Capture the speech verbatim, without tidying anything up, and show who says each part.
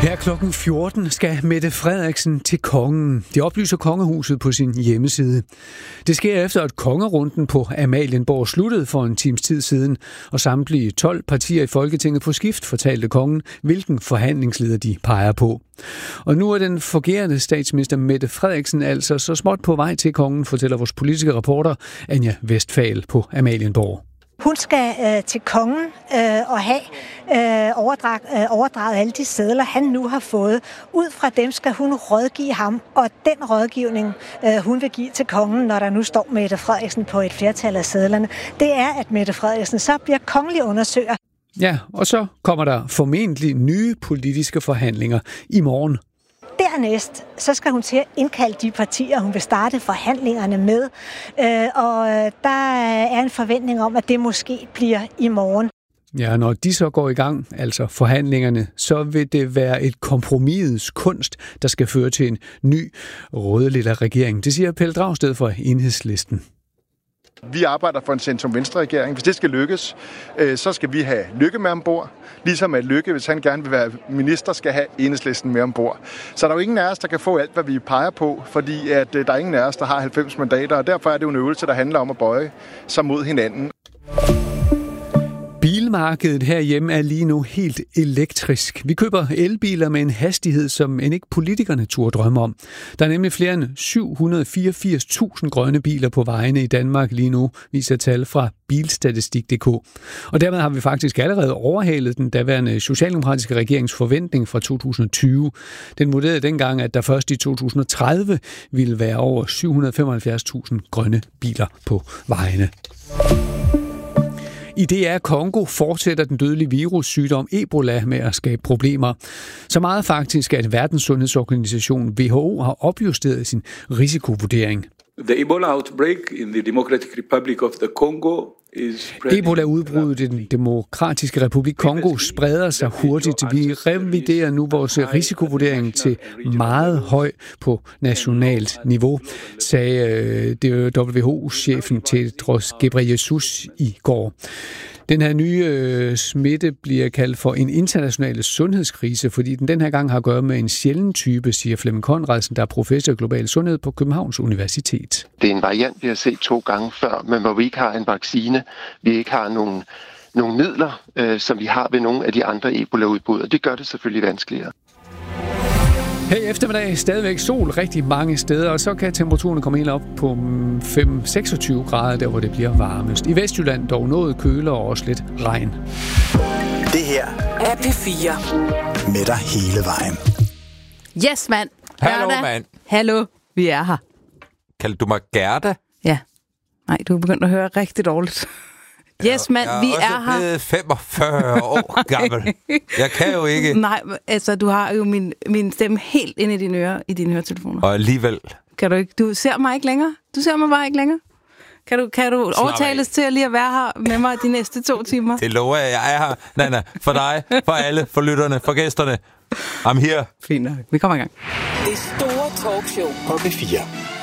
Speaker 1: Her klokken fjorten skal Mette Frederiksen til kongen. Det oplyser kongehuset på sin hjemmeside. Det sker efter, at kongerunden på Amalienborg sluttede for en times tid siden, og samtlige tolv partier i Folketinget på skift fortalte kongen, hvilken forhandlingsleder de peger på. Og nu er den fungerende statsminister Mette Frederiksen altså så småt på vej til kongen, fortæller vores politiske reporter Anja Westphal på Amalienborg.
Speaker 2: Hun skal øh, til kongen øh, og have øh, overdraget, øh, overdraget alle de sedler, han nu har fået. Ud fra dem skal hun rådgive ham, og den rådgivning, øh, hun vil give til kongen, når der nu står Mette Frederiksen på et flertal af sedlerne, det er, at Mette Frederiksen så bliver kongelig undersøger.
Speaker 1: Ja, og så kommer der formentlig nye politiske forhandlinger i morgen.
Speaker 2: Dernæst, så skal hun til at indkalde de partier, hun vil starte forhandlingerne med. Øh, og der er en forventning om, at det måske bliver i morgen.
Speaker 1: Ja, når de så går i gang, altså forhandlingerne, så vil det være et kompromisets kunst, der skal føre til en ny rød-lilla regering. Det siger Pelle Dragsted fra Enhedslisten.
Speaker 3: Vi arbejder for en centrum-venstre-regering. Hvis det skal lykkes, så skal vi have Lykke med ombord. Ligesom at Lykke, hvis han gerne vil være minister, skal have Enhedslisten med ombord. Så der er jo ingen af os, der kan få alt, hvad vi peger på, fordi at der er ingen af os, der har halvfems mandater, og derfor er det jo en øvelse, der handler om at bøje sig mod hinanden.
Speaker 1: Bilmarkedet herhjemme er lige nu helt elektrisk. Vi køber elbiler med en hastighed, som end ikke politikerne turde drømme om. Der er nemlig flere end syv hundrede og fireogfirs tusind grønne biler på vejene i Danmark lige nu, viser tal fra bilstatistik punktum d k. Og dermed har vi faktisk allerede overhalet den daværende socialdemokratiske regerings forventning fra to tusind og tyve. Den vurderede dengang, at der først i to tusind og tredive ville være over syv hundrede og femoghalvfjerds tusind grønne biler på vejene. I D R Congo fortsætter den dødelige virussygdom Ebola med at skabe problemer. Så meget faktisk, at Verdenssundhedsorganisationen W H O har opjusteret sin risikovurdering.
Speaker 4: The Ebola outbreak in the Democratic Republic of the Congo is
Speaker 1: Ebola-udbruddet i den demokratiske republik Kongo spreder sig hurtigt. Vi reviderer nu vores risikovurdering til meget høj på nationalt niveau, sagde W H O-chefen Tedros Ghebreyesus i går. Den her nye øh, smitte bliver kaldt for en international sundhedskrise, fordi den den her gang har at gøre med en sjælden type, siger Flemming Conradsen, der er professor i global sundhed på Københavns Universitet.
Speaker 5: Det er en variant, vi har set to gange før, men hvor vi ikke har en vaccine, vi ikke har nogen, nogle midler, øh, som vi har ved nogle af de andre Ebola-udbrud, og det gør det selvfølgelig vanskeligere.
Speaker 1: Her i eftermiddag stadigvæk sol rigtig mange steder, og så kan temperaturen komme helt op på fem til seksogtyve grader, der hvor det bliver varmest. I Vestjylland dog noget kølere og også lidt regn.
Speaker 6: Det her
Speaker 7: er P fire.
Speaker 6: Med dig hele vejen.
Speaker 8: Yes, mand.
Speaker 9: Hallo, mand.
Speaker 8: Hallo, vi er her.
Speaker 9: Kaldte du mig Gerda?
Speaker 8: Ja. Nej, du er begyndt at høre rigtig dårligt. Yes, mand, vi er her.
Speaker 9: Jeg er også blevet femogfyrre år gammel. Jeg kan jo ikke.
Speaker 8: Nej, altså, du har jo min, min stemme helt inde i dine ører, i dine høretelefoner.
Speaker 9: Og alligevel.
Speaker 8: Kan du ikke? Du ser mig ikke længere. Du ser mig bare ikke længere. Kan du, kan du overtales til at lige at være her med mig de næste to timer?
Speaker 9: Det lover jeg. Jeg er her, Nana. For dig, for alle, for lytterne, for gæsterne. I'm here.
Speaker 8: Fint nok. Vi kommer i gang.
Speaker 7: Det store talkshow
Speaker 6: på P fire.